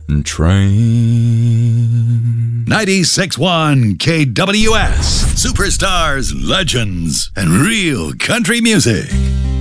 train. 96.1 KWS. Superstars, legends, and real country music.